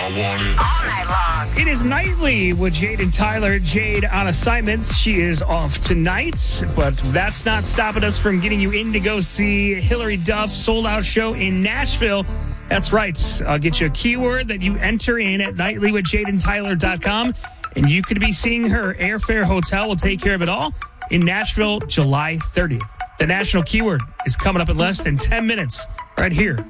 It is Nightly with Jade and Tyler. Jade on assignment. She is off tonight, but that's not stopping us from getting you in to go see Hillary Duff's sold-out show in Nashville. That's right. I'll get you a keyword that you enter in at nightlywithjadeandtyler.com, and you could be seeing her. Airfare, hotel will take care of it all in Nashville, July 30th. The national keyword is coming up in less than 10 minutes right here